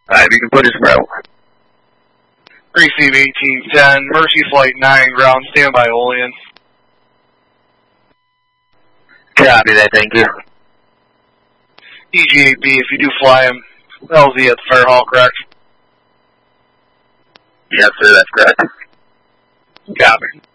Alright, you can put his Bravo. Receive 1810, Mercy Flight 9, ground standby, Olean. Copy that, thank you. EG-8B, if you do fly him, LZ at the Fire Hall, correct? Yes, sir, that's correct. Copy.